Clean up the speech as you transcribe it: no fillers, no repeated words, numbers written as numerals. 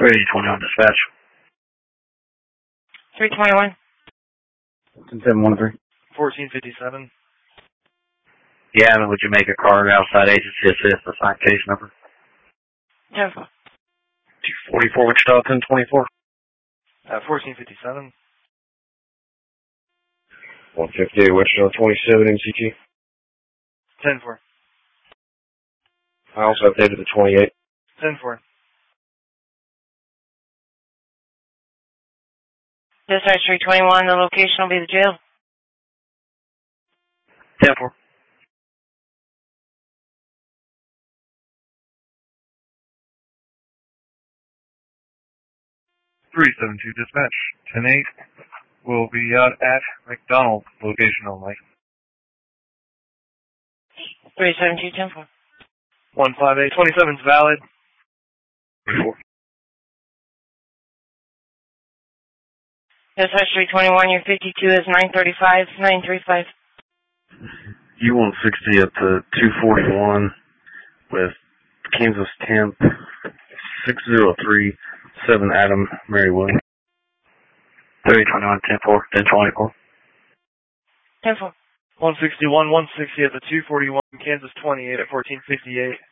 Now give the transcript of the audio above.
321 dispatch. 321. 713. 1457. Yeah, and would you make a card outside agency assist, assign case number? 10-4. 244 Wichita 1024. 1457. 158 Wichita 27 MCQ. 10-4. I also updated the 28. 10-4. Dispatch 321, the location will be the jail. 10-4. Dispatch 10-8 will be out at McDonald location only. 372, 10-4. 158 27 is valid. 24. Dispatch 321, your 52 is 935, 935. U-160 up to 241 with Kansas Temp 603 7 Adam Mary Williams. 321 10-4 1024. 10-4. 161 160 at the 241 Kansas 28 at 1458.